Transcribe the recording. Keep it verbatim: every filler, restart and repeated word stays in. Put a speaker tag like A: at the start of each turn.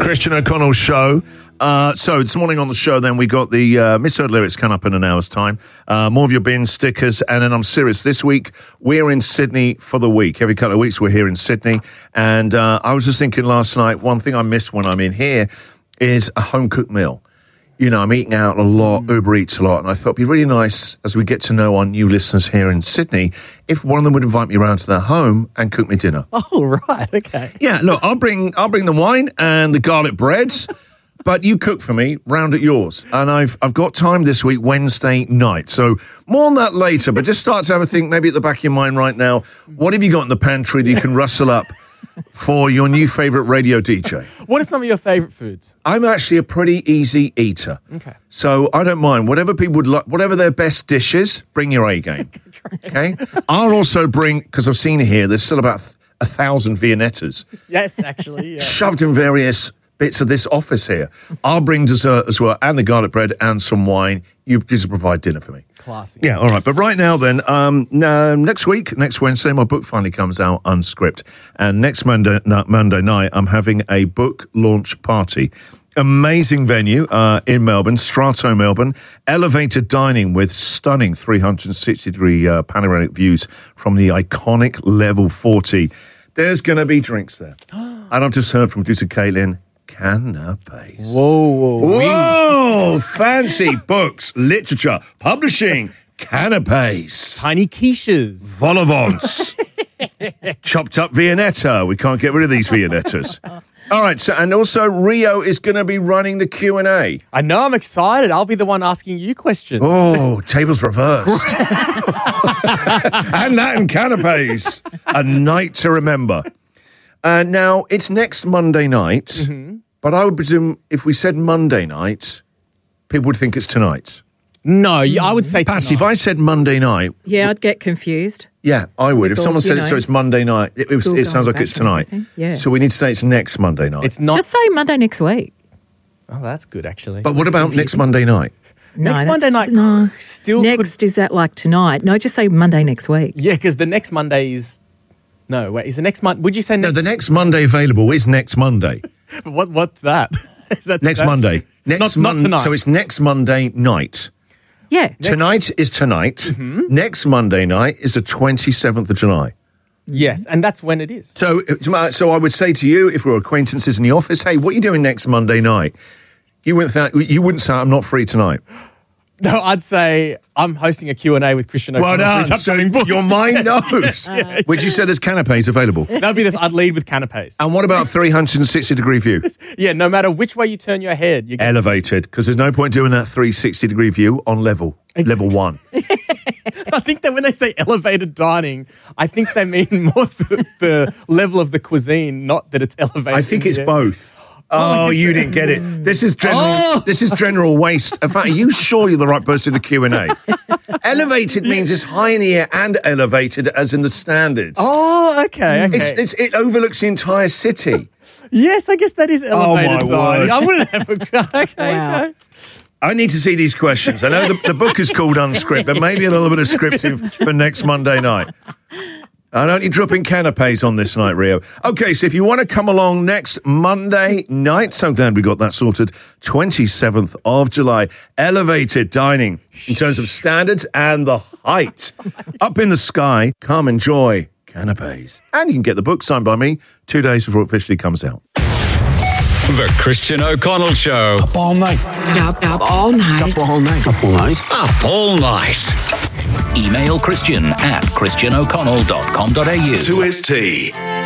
A: Christian O'Connell Show. Uh, so this morning on the show, then we got the uh, misheard lyrics coming up in an hour's time. Uh, more of your bin stickers, and then I'm serious. This week we're in Sydney for the week. Every couple of weeks we're here in Sydney, and uh, I was just thinking last night. One thing I miss when I'm in here is a home cooked meal. You know, I'm eating out a lot, Uber Eats a lot, and I thought it'd be really nice as we get to know our new listeners here in Sydney if one of them would invite me around to their home and cook me dinner.
B: Oh, right, okay.
A: Yeah, look, I'll bring I'll bring the wine and the garlic breads, but you cook for me round at yours. And I've I've got time this week, Wednesday night. So more on that later, but just start to have a think maybe at the back of your mind right now, what have you got in the pantry that you can rustle up for your new favourite radio D J?
B: What are some of your favourite foods?
A: I'm actually a pretty easy eater.
B: Okay.
A: So I don't mind. Whatever people would like, whatever their best dishes, bring your A game. Okay? I'll also bring, because I've seen here, there's still about a thousand Viennettas.
B: Yes, actually, yeah.
A: Shoved in various bits of this office here. I'll bring dessert as well, and the garlic bread and some wine. You just provide dinner for me.
B: Classy.
A: Yeah, all right. But right now then, um, no, next week, next Wednesday, my book finally comes out unscripted. And next Monday, no, Monday night, I'm having a book launch party. Amazing venue uh, in Melbourne, Strato, Melbourne. Elevated dining with stunning three hundred sixty degree uh, panoramic views from the iconic Level forty. There's going to be drinks there. And I've just heard from producer Caitlin, canapes.
B: Whoa, whoa,
A: Whoa! Fancy books, literature, publishing, canapes.
B: Tiny quiches.
A: Vol-au-vents. Chopped up Viennetta. We can't get rid of these Viennettas. All right, so and also Rio is going to be running the Q and A.
B: I know, I'm excited. I'll be the one asking you questions.
A: Oh, tables reversed. And that and canapes. A night to remember. Uh, now, it's next Monday night, mm-hmm. but I would presume if we said Monday night, people would think it's tonight.
B: No, I would say
A: Patsy,
B: tonight.
A: if I said Monday night...
C: Yeah, I'd get confused.
A: Yeah, I would. If
C: all,
A: someone said
C: know,
A: it, so it's Monday night, it, it, was, it sounds like it's tonight.
C: Yeah.
A: So we need to say it's next Monday night.
B: It's not.
C: Just say Monday next week.
B: Oh, that's good, actually.
A: But what about next Monday night?
C: No,
B: next Monday night
C: no.
B: still
C: Next,
B: could...
C: is that like tonight? No, just say Monday next week.
B: Yeah, because the next Monday is... No, wait, is the next Monday... Would you say next...
A: No, the next Monday available is next Monday.
B: what? What's that? Is that
A: next
B: that?
A: Monday. Next
B: not, not tonight.
A: So it's next Monday night.
C: Yeah.
A: Next. Tonight is tonight. Mm-hmm. Next Monday night is the twenty-seventh of July.
B: Yes, and that's when it is.
A: So, so I would say to you, if we're acquaintances in the office, hey, what are you doing next Monday night? You wouldn't, th- you wouldn't say, I'm not free tonight.
B: No, I'd say I'm hosting a Q and A with Christian O'Connell.
A: Well done. So your mind knows.
B: yeah.
A: Would you say there's canapes available?
B: That'd be the, I'd lead with canapes.
A: And what about three hundred sixty degree view?
B: Yeah, no matter which way you turn your head. You get
A: elevated, because there's no point doing that three hundred sixty degree view on level, level one.
B: I think that when they say elevated dining, I think they mean more the, the level of the cuisine, not that it's elevated.
A: I think it's
B: yeah.
A: both. Oh, oh you didn't get it. This is general.
B: Oh!
A: This is general waste. In fact, are you sure you're the right person to the Q and A? Elevated means it's high in the air and elevated, as in the standards.
B: Oh, okay. okay.
A: It's, it's, it overlooks the entire city.
B: Yes, I guess that is elevated
A: oh, my
B: dining.
A: word.
B: I wouldn't have a okay,
C: wow.
B: okay.
A: I need to see these questions. I know the, the book is called Unscripted, but maybe a little bit of scripting for next Monday night. I don't need dropping canapes on this night, Rio. Okay, so if you want to come along next Monday night, so glad we got that sorted, twenty-seventh of July, elevated dining in terms of standards and the height. Up in the sky, come enjoy canapes. And you can get the book signed by me two days before it officially comes out.
D: The Christian O'Connell Show.
E: Up all night.
F: Up, up all night.
E: Up all night. Up all night.
D: Up all night.
G: Email Christian at christian o'connell dot com dot a u.
D: two S T.